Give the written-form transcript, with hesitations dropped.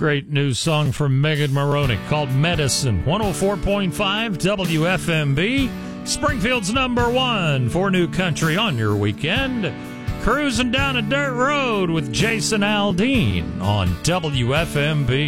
Great new song from Megan Maroney called Medicine. 104.5 WFMB. Springfield's number one for new country on your weekend. Cruising down a dirt road with Jason Aldean on WFMB.